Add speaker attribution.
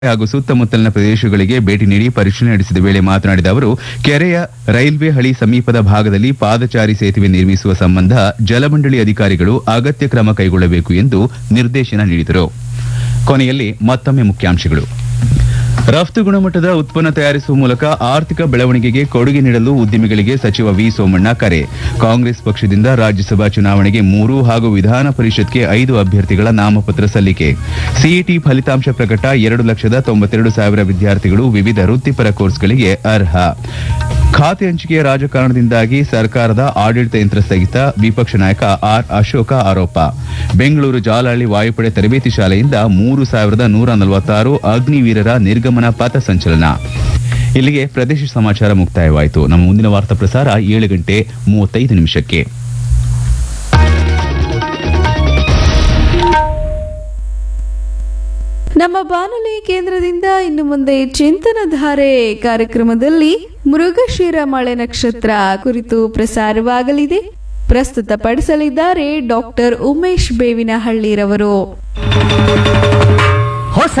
Speaker 1: ಹಾಗೂ ಸುತ್ತಮುತ್ತಲಿನ ಪ್ರದೇಶಗಳಿಗೆ ಭೇಟಿ ನೀಡಿ ಪರಿಶೀಲನೆ ನಡೆಸಿದ ವೇಳೆ ಮಾತನಾಡಿದ ಅವರು ಕೆರೆಯ ರೈಲ್ವೆ ಹಳಿ ಸಮೀಪದ ಭಾಗದಲ್ಲಿ ಪಾದಚಾರಿ ಸೇತುವೆ ನಿರ್ಮಿಸುವ ಸಂಬಂಧ ಜಲಮಂಡಳಿ ಅಧಿಕಾರಿಗಳು ಅಗತ್ಯ ಕ್ರಮ ಕೈಗೊಳ್ಳಬೇಕು ಎಂದು ನಿರ್ದೇಶನ ನೀಡಿದರು. ಕೊನೆಯಲ್ಲಿ ಮತ್ತೊಮ್ಮೆ ಮುಖ್ಯಾಂಶಗಳು. ರಫ್ತು ಗುಣಮಟ್ಟದ ಉತ್ಪನ್ನ ತಯಾರಿಸುವ ಮೂಲಕ ಆರ್ಥಿಕ ಬೆಳವಣಿಗೆಗೆ ಕೊಡುಗೆ ನೀಡಲು ಉದ್ಯಮಿಗಳಿಗೆ ಸಚಿವ ವಿ ಸೋಮಣ್ಣ ಕರೆ. ಕಾಂಗ್ರೆಸ್ ಪಕ್ಷದಿಂದ ರಾಜ್ಯಸಭಾ ಚುನಾವಣೆಗೆ 3 ಹಾಗೂ ವಿಧಾನ ಪರಿಷತ್ಗೆ 5 ಅಭ್ಯರ್ಥಿಗಳ ನಾಮಪತ್ರ ಸಲ್ಲಿಕೆ. ಸಿಇಟಿ ಫಲಿತಾಂಶ ಪ್ರಕಟ. 2,92,000 ವಿದ್ಯಾರ್ಥಿಗಳು ವಿವಿಧ ವೃತ್ತಿಪರ ಕೋರ್ಸ್ಗಳಿಗೆ ಅರ್ಹ. ಖಾತೆ ಹಂಚಿಕೆಯ ರಾಜಕಾರಣದಿಂದಾಗಿ ಸರ್ಕಾರದ ಆಡಳಿತ ಯಂತ್ರ ಸ್ಥಗಿತ. ವಿಪಕ್ಷ ನಾಯಕ ಆರ್ ಅಶೋಕ ಆರೋಪ. ಬೆಂಗಳೂರು ಜಾಲಹಳ್ಳಿ ವಾಯುಪಡೆ ತರಬೇತಿ ಶಾಲೆಯಿಂದ 3,146 ಅಗ್ನಿವೀರರ ನಿರ್ಗಮನ ಪಥ ಸಂಚಲನ. ಇಲ್ಲಿಗೆ ಪ್ರದೇಶ ಸಮಾಚಾರ ಮುಕ್ತಾಯವಾಯಿತು. ನಮ್ಮ ಮುಂದಿನ ವಾರ್ತಾ ಪ್ರಸಾರ 7:35
Speaker 2: ನಮ್ಮ ಬಾನುಲಿ ಕೇಂದ್ರದಿಂದ ಇನ್ನು ಮುಂದೆ ಚಿಂತನಧಾರೆ ಕಾರ್ಯಕ್ರಮದಲ್ಲಿ ಮೃಗಶಿರ ಮಳೆ ನಕ್ಷತ್ರ ಕುರಿತು ಪ್ರಸಾರವಾಗಲಿದೆ. ಪ್ರಸ್ತುತಪಡಿಸಲಿದ್ದಾರೆ ಡಾಕ್ಟರ್ ಉಮೇಶ್ ಬೇವಿನಹಳ್ಳಿರವರು.